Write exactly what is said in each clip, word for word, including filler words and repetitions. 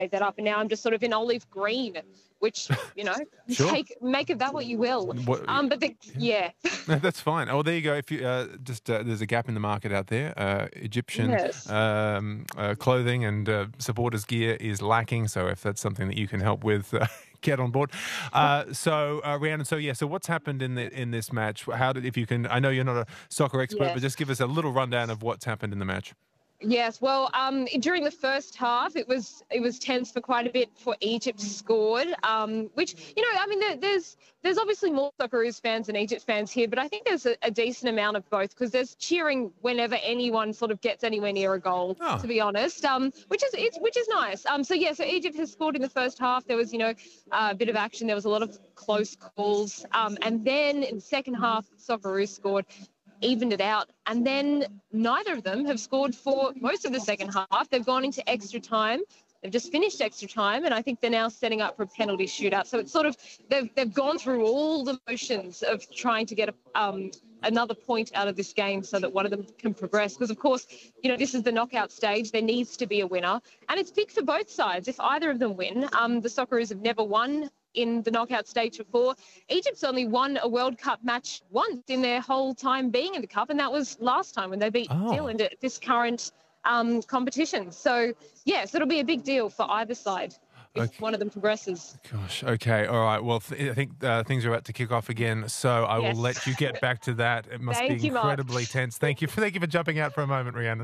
that up, and now I'm just sort of in olive green, which, you know, Sure. take, make of that what you will. What- um, but the, yeah. No, that's fine. Oh, there you go. If you uh, just uh, there's a gap in the market out there. Uh, Egyptian Yes. um, uh, clothing and uh, supporters gear is lacking. So if that's something that you can help with, uh, get on board. Uh, so uh, Rhiannon, so yeah, so what's happened in the in this match? How did if you can? I know you're not a soccer expert, Yes. but just give us a little rundown of what's happened in the match. Yes, well, um, during the first half, it was it was tense for quite a bit before Egypt scored, um, which, you know, I mean, there, there's there's obviously more Socceroos fans than Egypt fans here, but I think there's a, a decent amount of both, because there's cheering whenever anyone sort of gets anywhere near a goal, Oh. to be honest, um, which is it's, which is nice. Um, so, yeah, so Egypt has scored in the first half. There was, you know, a bit of action. There was a lot of close calls. Um, and then in the second half, Socceroos scored, evened it out, and then neither of them have scored for most of the second half. They've gone into extra time. They've just finished extra time, and I think they're now setting up for a penalty shootout. So it's sort of they've they've gone through all the motions of trying to get a, um, another point out of this game so that one of them can progress. Because of course, you know, this is the knockout stage. There needs to be a winner, and it's big for both sides. If either of them win, um, the Socceroos have never won in the knockout stage before. Egypt's only won a World Cup match once in their whole time being in the Cup, and that was last time when they beat Oh. Zealand at this current um, competition. So, yes, it'll be a big deal for either side if Okay. one of them progresses. Gosh. Okay. All right. Well, th- I think uh, things are about to kick off again, so I Yes. will let you get back to that. It must Thank be you, Mark. incredibly tense. Thank you for thank you for jumping out for a moment, Rhiannon.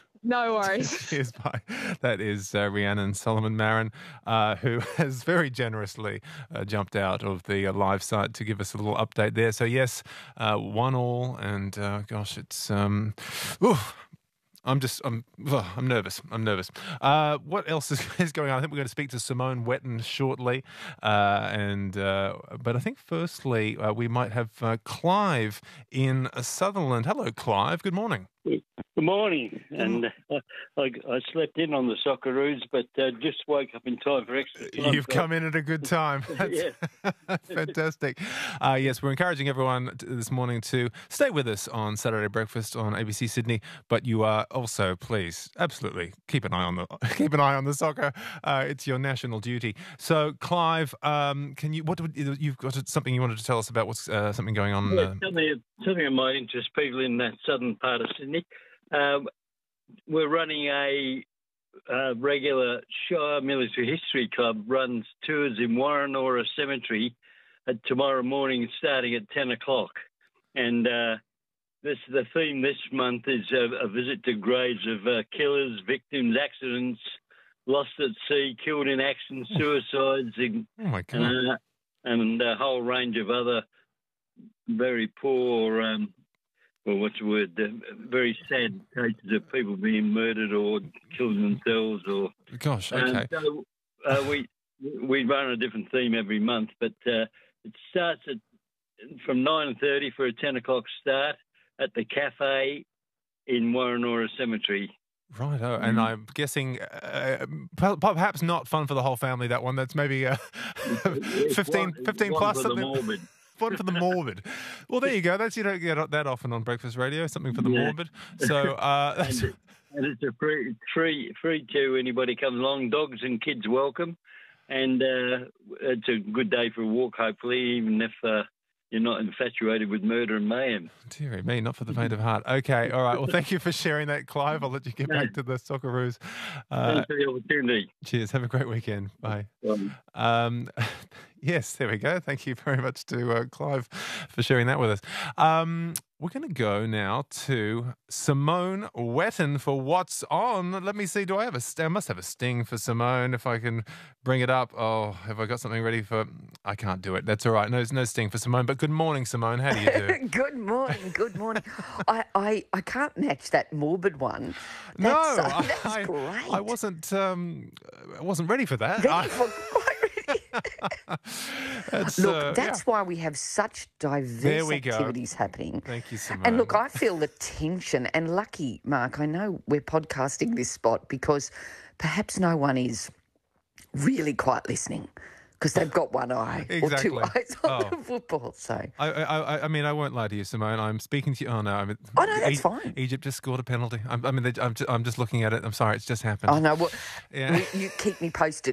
No worries. Cheers, bye. That is uh, Rhiannon Solomon-Marin, uh, who has very generously uh, jumped out of the uh, live site to give us a little update there. So yes, uh, one all, and uh, gosh, it's um, oof, I'm just I'm ugh, I'm nervous. I'm nervous. Uh, what else is, is going on? I think we're going to speak to Simone Wetton shortly, uh, and uh, but I think firstly uh, we might have uh, Clive in Sutherland. Hello, Clive. Good morning. Good morning, and uh, I, I slept in on the Socceroos, but uh, just woke up in time for extra time. You've so- come in at a good time. That's Yeah. fantastic. Uh, yes, we're encouraging everyone t- this morning to stay with us on Saturday Breakfast on A B C Sydney, but you are also, please, absolutely keep an eye on the keep an eye on the soccer. Uh, it's your national duty. So, Clive, um, can you? What would, you've got something you wanted to tell us about? What's uh, something going on? Yeah, Uh, something, something that might interest people in that southern part of Sydney. Um, we're running a uh, regular Shire Military History Club runs tours in Warrenora Cemetery at tomorrow morning, starting at ten o'clock. And uh, this the theme this month is a, a visit to graves of uh, killers, victims, accidents, lost at sea, killed in action, suicides, and, oh my God! uh, and a whole range of other very poor, um, well, what's the word, uh, very sad cases of people being murdered or killing themselves. Or Gosh, um, okay. so uh, we we run a different theme every month, but uh, it starts at from nine thirty for a ten o'clock start at the cafe in Warrenora Cemetery. Righto, and I'm guessing uh, per- perhaps not fun for the whole family, that one. That's maybe uh, It's fifteen, one- it's fifteen one plus for the something. morbid. One for the morbid. Well, there you go. That's you don't get that often on breakfast radio. Something for the Yeah. morbid. So uh, that's, And, and it's a free, free, free to anybody comes along. Dogs and kids welcome, and uh, it's a good day for a walk. Hopefully, even if uh, you're not infatuated with murder and mayhem. dearie me, not for the faint of heart. Okay, all right. Well, thank you for sharing that, Clive. I'll let you get back to the Socceroos. Uh, Thanks for the opportunity. cheers. Have a great weekend. Bye. Um, Um, yes, there we go. Thank you very much to uh, Clive for sharing that with us. Um, we're going to go now to Simone Wetton for What's On. Let me see. Do I have a st- I must have a sting for Simone if I can bring it up. Oh, have I got something ready for? I can't do it. That's all right. No, no sting for Simone. But good morning, Simone. How do you do? Good morning, good morning. I, I, I can't match that morbid one. no, That's, uh, that's I, great. I wasn't. Um, I wasn't ready for that. Ready I- for- quite ready. That's, Look, uh, that's yeah. why we have such diverse There we go. activities happening. Thank you, Simone. And look, I feel the tension. And lucky, Mark, I know we're podcasting this spot because perhaps no one is really quite listening. because they've got one eye Exactly. or two eyes on Oh. the football. So, I, I, I mean, I won't lie to you, Simone. I'm speaking to you. Oh no, I mean, oh no, that's E- fine. Egypt just scored a penalty. I'm, I mean, they, I'm, just, I'm just looking at it. I'm sorry, it's just happened. Oh no, well, Yeah. you keep me posted.